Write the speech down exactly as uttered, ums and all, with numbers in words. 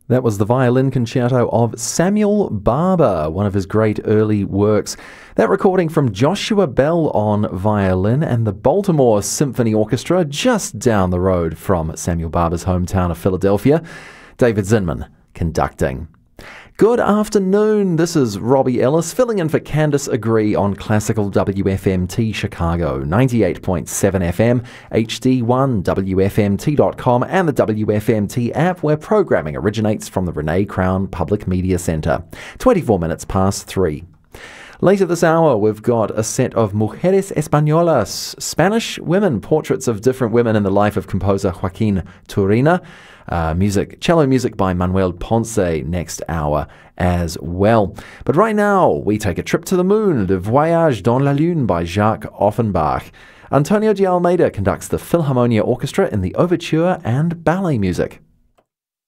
That was the violin concerto of Samuel Barber, one of his great early works. That recording from Joshua Bell on violin and the Baltimore Symphony Orchestra just down the road from Samuel Barber's hometown of Philadelphia. David Zinman conducting. Good afternoon, this is Robbie Ellis filling in for Candice Agree on Classical W F M T Chicago, ninety-eight point seven F M, H D one, W F M T dot com and the W F M T app where programming originates from the Renee Crown Public Media Center. twenty-four minutes past three. Later this hour, we've got a set of Mujeres Españolas, Spanish women, portraits of different women in the life of composer Joaquin Turina. Uh, music, cello music by Manuel Ponce next hour as well. But right now, we take a trip to the moon, Le Voyage dans la Lune by Jacques Offenbach. Antonio de Almeida conducts the Philharmonia Orchestra in the overture and ballet music.